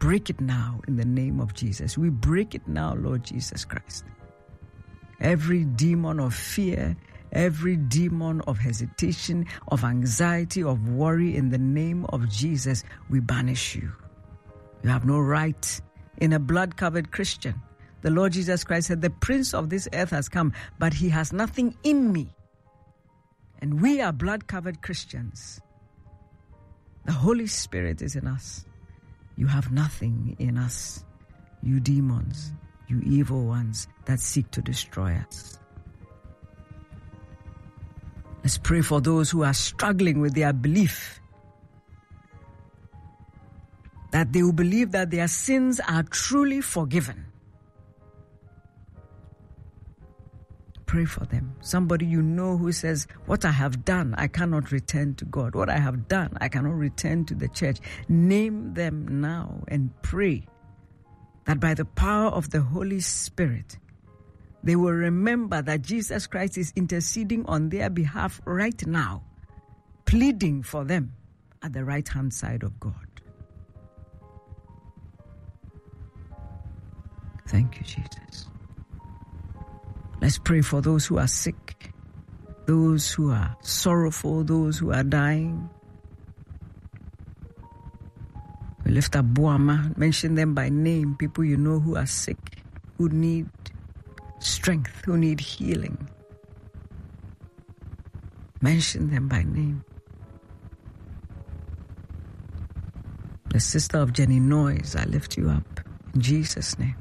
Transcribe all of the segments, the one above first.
break it now in the name of Jesus. We break it now, Lord Jesus Christ. Every demon of fear, every demon of hesitation, of anxiety, of worry, in the name of Jesus, we banish you. You have no right in a blood-covered Christian. The Lord Jesus Christ said, the prince of this earth has come, but he has nothing in me. And we are blood-covered Christians. The Holy Spirit is in us. You have nothing in us, you demons, you evil ones that seek to destroy us. Let's pray for those who are struggling with their belief, that they will believe that their sins are truly forgiven. Pray for them. Somebody you know who says, what I have done, I cannot return to God. What I have done, I cannot return to the church. Name them now and pray that by the power of the Holy Spirit, they will remember that Jesus Christ is interceding on their behalf right now, pleading for them at the right-hand side of God. Thank you, Jesus. Let's pray for those who are sick, those who are sorrowful, those who are dying. We lift up Boama, mention them by name, people you know who are sick, who need strength, who need healing. Mention them by name. The sister of Jenny Noyes, I lift you up in Jesus' name.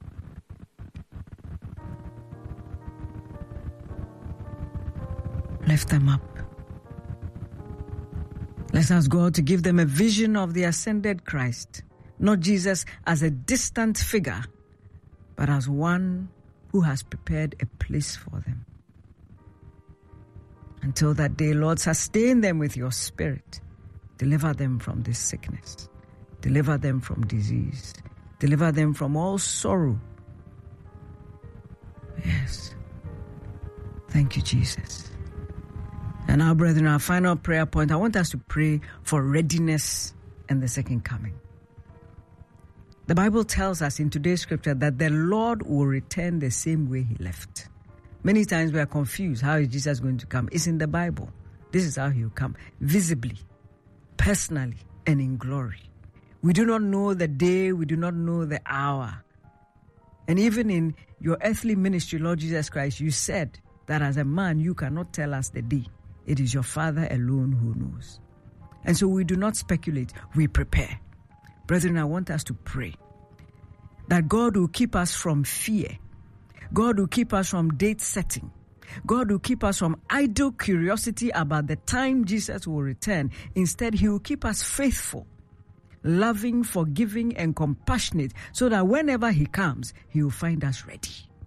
Lift them up. Let's ask God to give them a vision of the ascended Christ, not Jesus as a distant figure, but as one who has prepared a place for them. Until that day, Lord, sustain them with your Spirit. Deliver them from this sickness. Deliver them from disease. Deliver them from all sorrow. Yes. Thank you, Jesus. And now, brethren, our final prayer point, I want us to pray for readiness and the second coming. The Bible tells us in today's scripture that the Lord will return the same way he left. Many times we are confused. How is Jesus going to come? It's in the Bible. This is how he will come. Visibly, personally, and in glory. We do not know the day. We do not know the hour. And even in your earthly ministry, Lord Jesus Christ, you said that as a man, you cannot tell us the day. It is your Father alone who knows. And so we do not speculate. We prepare. Brethren, I want us to pray that God will keep us from fear. God will keep us from date setting. God will keep us from idle curiosity about the time Jesus will return. Instead, he will keep us faithful, loving, forgiving, and compassionate, so that whenever he comes, he will find us ready.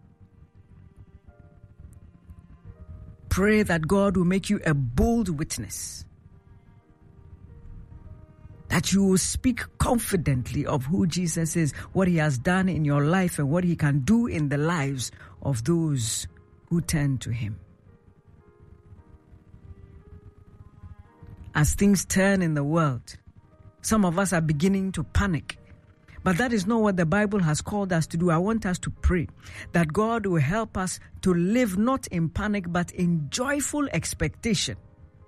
Pray that God will make you a bold witness, that you will speak confidently of who Jesus is, what he has done in your life, and what he can do in the lives of those who turn to him. As things turn in the world, some of us are beginning to panic. But that is not what the Bible has called us to do. I want us to pray that God will help us to live not in panic, but in joyful expectation.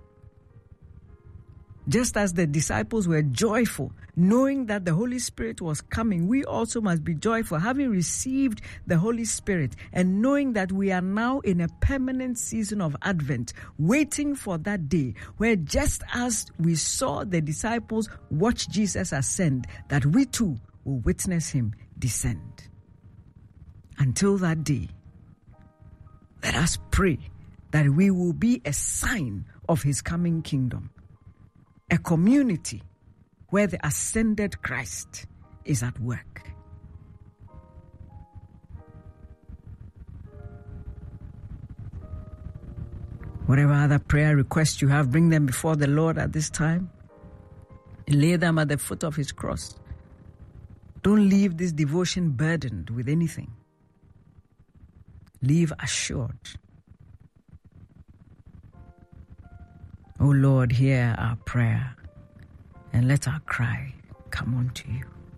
Just as the disciples were joyful, knowing that the Holy Spirit was coming, we also must be joyful, having received the Holy Spirit and knowing that we are now in a permanent season of Advent, waiting for that day where, just as we saw the disciples watch Jesus ascend, that we too will witness him descend. Until that day, let us pray that we will be a sign of his coming kingdom. A community where the ascended Christ is at work. Whatever other prayer requests you have, bring them before the Lord at this time. Lay them at the foot of his cross. Don't leave this devotion burdened with anything. Leave assured. O Lord, hear our prayer and let our cry come unto you.